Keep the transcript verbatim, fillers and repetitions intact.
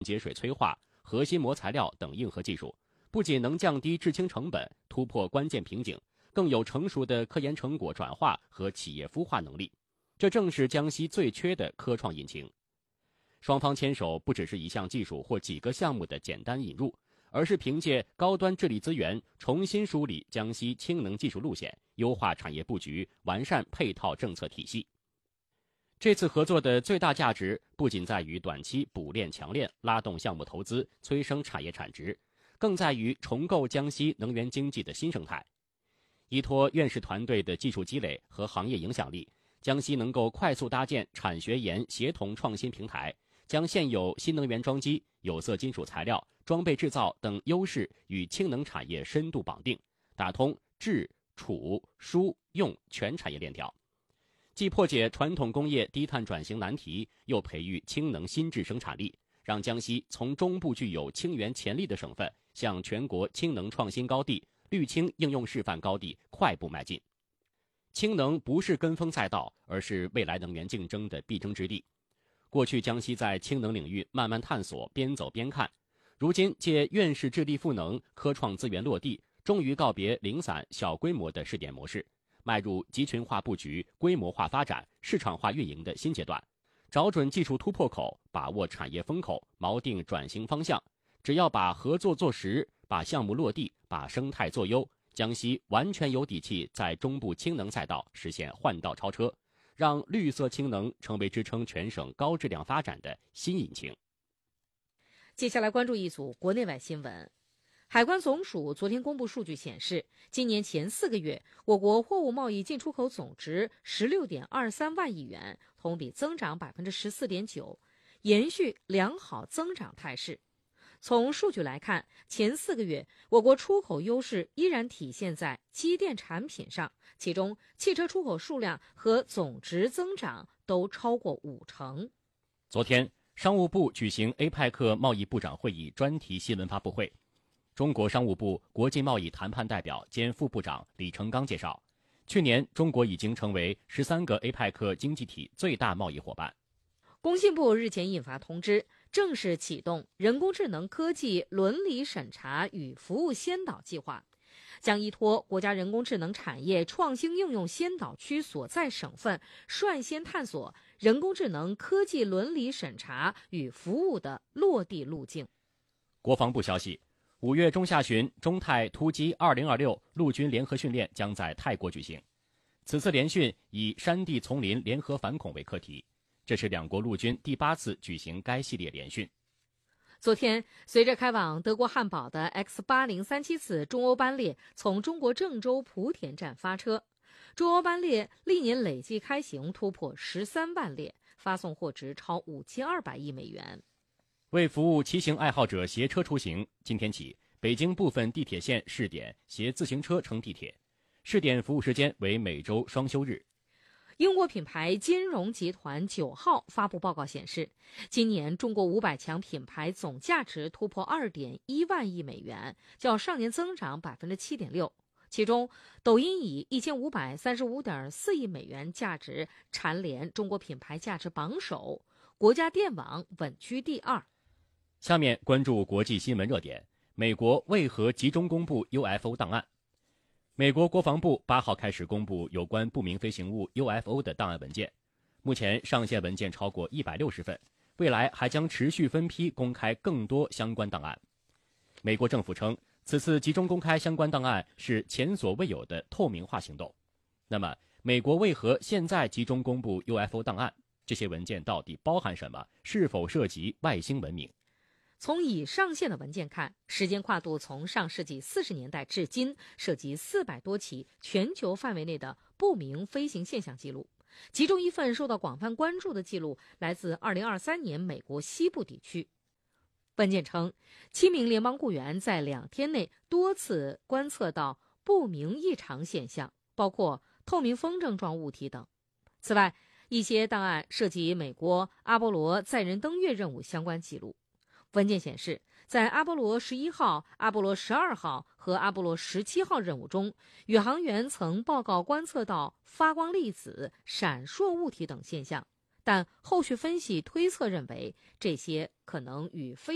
结水催化、核心膜材料等硬核技术，不仅能降低制氢成本，突破关键瓶颈，更有成熟的科研成果转化和企业孵化能力。这正是江西最缺的科创引擎。双方牵手不只是一项技术或几个项目的简单引入，而是凭借高端智力资源重新梳理江西氢能技术路线，优化产业布局，完善配套政策体系。这次合作的最大价值不仅在于短期补链强链，拉动项目投资，催生产业产值，更在于重构江西能源经济的新生态。依托院士团队的技术积累和行业影响力，江西能够快速搭建产学研协同创新平台，将现有新能源装机、有色金属材料、装备制造等优势与氢能产业深度绑定，打通制、储、输、用全产业链条，既破解传统工业低碳转型难题，又培育氢能新质生产力，让江西从中部具有氢源潜力的省份，向全国氢能创新高地、绿氢应用示范高地快步迈进。氢能不是跟风赛道，而是未来能源竞争的必争之地。过去江西在氢能领域慢慢探索，边走边看，如今借院士智力赋能，科创资源落地，终于告别零散小规模的试点模式，迈入集群化布局、规模化发展、市场化运营的新阶段，找准技术突破口，把握产业风口，锚定转型方向。只要把合作做实，把项目落地，把生态做优，江西完全有底气在中部氢能赛道实现换道超车，让绿色氢能成为支撑全省高质量发展的新引擎。 接下来关注一组国内外新闻。海关总署昨天公布数据显示，今年前四个月，我国货物贸易进出口总值 十六点二三万亿元，同比增长 百分之十四点九， 延续良好增长态势。从数据来看，前四个月我国出口优势依然体现在机电产品上，其中汽车出口数量和总值增长都超过五成。 昨天，商务部举行 A P E C 贸易部长会议专题新闻发布会，中国商务部国际贸易谈判代表兼副部长李成刚介绍，去年中国已经成为十三个 A P E C 经济体最大贸易伙伴。 工信部日前印发通知，正式启动人工智能科技伦理审查与服务先导计划，将依托国家人工智能产业创新应用先导区所在省份，率先探索人工智能科技伦理审查与服务的落地路径。 国防部消息，五月中下旬，中泰突击二零二六陆军联合训练将在泰国举行。此次联训以山地丛林联合反恐为课题，这是两国陆军第八次举行该系列联训。 昨天，随着开往德国汉堡的 X 八零三七 次中欧班列从中国郑州莆田站发车，中欧班列历年累计开行突破十三万列，发送货值超五千二百亿美元。 为服务骑行爱好者携车出行，今天起，北京部分地铁线试点携自行车乘地铁，试点服务时间为每周双休日。 英国品牌金融集团九号发布报告显示，今年中国五百强品牌总价值突破 二点一万亿美元，较上年增长 百分之七点六。其中，抖音以一千五百三十五点四亿美元价值蝉联中国品牌价值榜首，国家电网稳居第二。 下面关注国际新闻热点：美国为何集中公布 U F O 档案？美国国防部八号开始公布有关不明飞行物 U F O 的档案文件，目前上线文件超过一百六十份，未来还将持续分批公开更多相关档案。美国政府称，此次集中公开相关档案是前所未有的透明化行动。那么，美国为何现在集中公布 U F O 档案？这些文件到底包含什么？是否涉及外星文明？ 从已上线的文件看，时间跨度从上世纪四十年代至今，涉及四百多起全球范围内的不明飞行现象记录。其中一份受到广泛关注的记录来自二零二三年美国西部地区。文件称，七名联邦雇员在两天内多次观测到不明异常现象，包括透明风筝状物体等。此外，一些档案涉及美国阿波罗载人登月任务相关记录。文件显示，在阿波罗十一号、阿波罗十二号和阿波罗十七号任务中，宇航员曾报告观测到发光粒子、闪烁物体等现象，但后续分析推测认为，这些可能与非